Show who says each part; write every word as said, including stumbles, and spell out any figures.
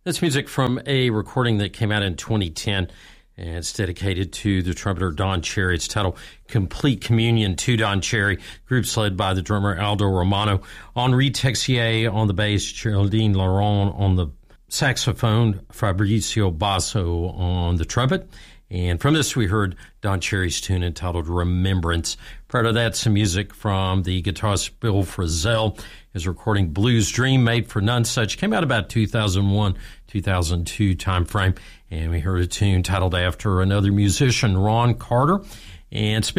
Speaker 1: That's music from a recording that came out in twenty ten, and it's dedicated to the trumpeter Don Cherry. It's titled Complete Communion to Don Cherry. Group's led by the drummer Aldo Romano. Henri Texier on the bass, Geraldine Laurent on the saxophone, Fabrizio Basso on the trumpet. And from this, we heard Don Cherry's tune entitled Remembrance. Prior to that, some music from the guitarist Bill Frisell. His recording Blues Dream, Made for None Such, came out about two thousand one, two thousand two time frame. And we heard a tune titled after another musician, Ron Carter. And speaking